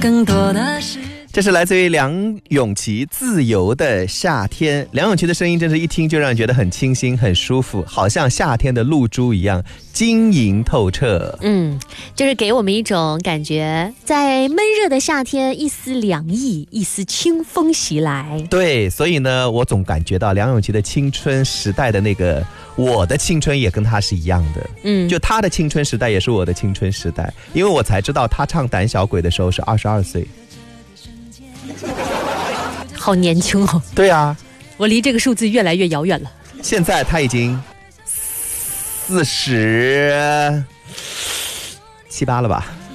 更多的是。 这是来自于梁咏琪《自由的夏天》。梁咏琪的声音真是一听就让人觉得很清新很舒服，好像夏天的露珠一样晶莹透彻。 就是给我们一种感觉，在闷热的夏天，一丝凉意，一丝清风袭来。 对，所以呢，我总感觉到梁咏琪的青春时代的那个，我的青春也跟她是一样的。就她的青春时代也是我的青春时代，因为我才知道她唱《胆小鬼》的时候是22岁。 好年轻哦。 对啊， 我离这个数字越来越遥远了。 现在他已经47、8了吧。